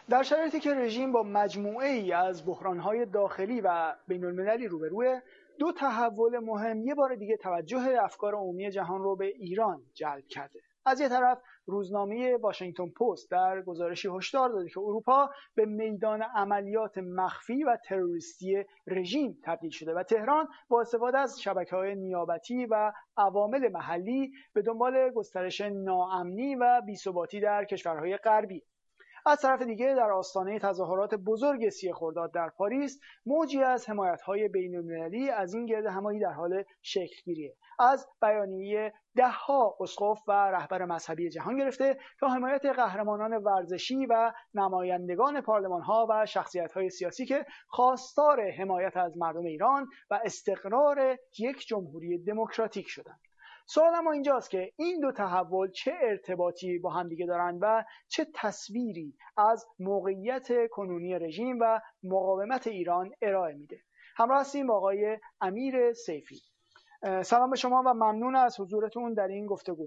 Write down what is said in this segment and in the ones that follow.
در شرایطی که رژیم با مجموعه ای از بحران‌های داخلی و بین‌المللی روبروه، دو تحول مهم یه بار دیگه توجه افکار عمومی جهان رو به ایران جلب کرده. از یه طرف روزنامه واشنگتن پست در گزارشی هشدار داده که اروپا به میدان عملیات مخفی و تروریستی رژیم تبدیل شده و تهران با استفاده از شبکه‌های نیابتی و عوامل محلی به دنبال گسترش ناامنی و بی‌ثباتی در کشورهای غربی. از طرف دیگه در آستانه تظاهرات بزرگ 30 خرداد در پاریس موجی از حمایت‌های بین‌المللی از این گرد همایی در حال شکل‌گیریه. از بیانیه ده‌ها اسقف و رهبر مذهبی جهان گرفته تا حمایت قهرمانان ورزشی و نمایندگان پارلمان‌ها و شخصیت‌های سیاسی که خواستار حمایت از مردم ایران و استقرار یک جمهوری دموکراتیک شدند. سوال اما اینجاست که این دو تحول چه ارتباطی با هم دیگه دارند و چه تصویری از موقعیت کنونی رژیم و مقاومت ایران ارائه میده. همراه هستیم با آقای امیر سیفی. سلام به شما و ممنون از حضورتون در این گفتگو.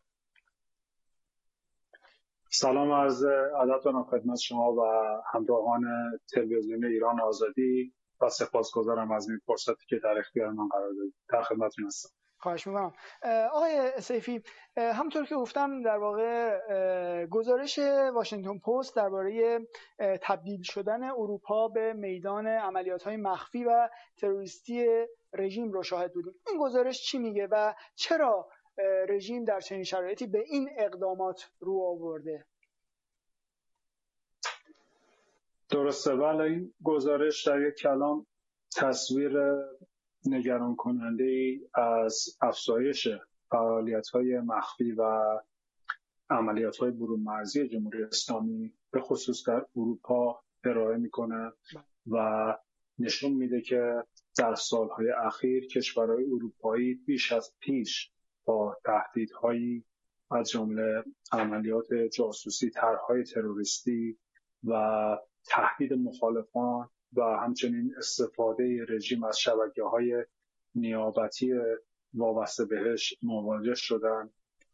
سلام عرض ادب دارم خدمت شما و همراهان تلویزیون ایران آزادی و سپاسگزارم از این فرصتی که در اختیار من قرار دادید. در خدمتتون هستم. خواهش می‌کنم. آقای سیفی، همونطور که گفتم در واقع گزارش واشنگتن پست درباره تبدیل شدن اروپا به میدان عملیات‌های مخفی و تروریستی رژیم رو شاهد بودیم. این گزارش چی میگه و چرا رژیم در چنین شرایطی به این اقدامات رو آورده؟ درسته، ولی این گزارش در یک کلام تصویر نگران کننده ای از افزایش فعالیت‌های مخفی و عملیات‌های برون مرزی جمهوری اسلامی به خصوص در اروپا ارائه می‌کنه و نشون میده که در سالهای اخیر کشورهای اروپایی بیش از پیش با تهدیدهایی از جمله عملیات جاسوسی، طرح‌های تروریستی و تهدید مخالفان و همچنین استفاده رژیم از شبکه‌های نیابتی وابسته بهش مواجه شدن.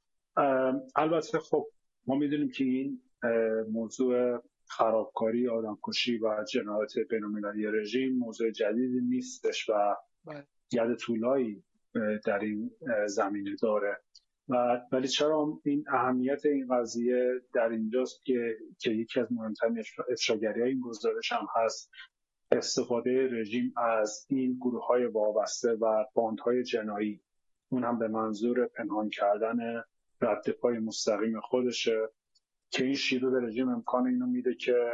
البته خب ما میدونیم که این موضوع خرابکاری، آدمکشی و جنایت بین‌المللی رژیم موضوع جدیدی نیستش و ید طولایی در این زمینه داره. ولی چرا این اهمیت این قضیه در اینجاست که یکی از مهمترین افشاگری‌های این گزارش هم هست استفاده رژیم از این گروه‌های وابسته و باندهای جنایی، اون هم به منظور پنهان کردن رد پای مستقیم خودشه که این شیوه به رژیم امکان اینو میده که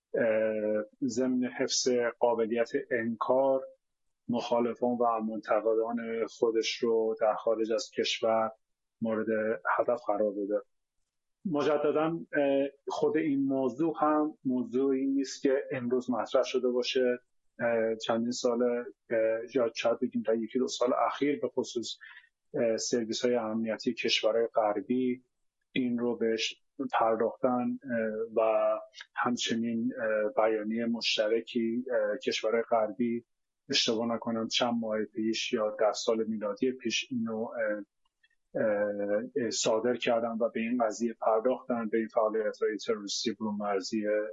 ضمن حفظ قابلیت انکار مخالفان و منتقدان خودش رو در خارج از کشور مورد هدف قرار بده. مجددا خود این موضوع هم موضوعی نیست که امروز مطرح شده باشه. چندین سال یا شاید بگیم تا یکی دو سال اخیر به خصوص سرویس‌های امنیتی کشورهای غربی این رو بهش پرداختن و همچنین بیانیه مشترکی کشورهای غربی اشتباه نکنم چند ماه پیش یا در سال میلادی پیش اینو صادر کردن و به این قضیه پرداختن، به این فعالیت‌های تروریستی برون مرزی